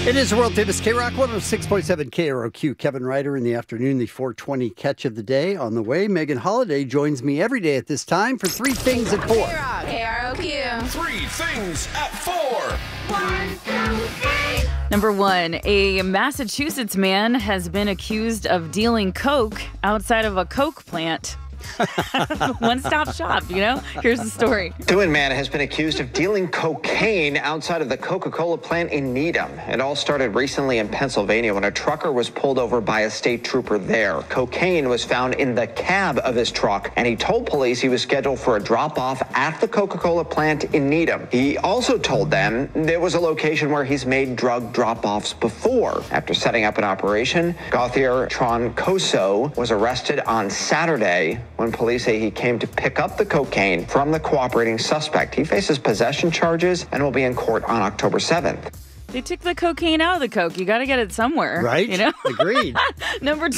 It is a world famous K-Rock 106.7 KROQ. Kevin Ryder in the afternoon, the 420 catch of the day on the way. Megan Holiday joins me every day at this time for Three Things at 4. K-Rock, KROQ. Three Things at 4. 1, 2, 3. Number one, a Massachusetts man has been accused of dealing coke outside of a coke plant. One-stop shop, you know? Here's the story. Dewan man has been accused of dealing cocaine outside of the Coca-Cola plant in Needham. It all started recently in Pennsylvania when a trucker was pulled over by a state trooper there. Cocaine was found in the cab of his truck, and he told police he was scheduled for a drop-off at the Coca-Cola plant in Needham. He also told them there was a location where he's made drug drop-offs before. After setting up an operation, Gauthier Troncoso was arrested on Saturday when police say he came to pick up the cocaine from the cooperating suspect. He faces possession charges and will be in court on October 7th. They took the cocaine out of the coke. You got to get it somewhere. Right? You know? Agreed. Number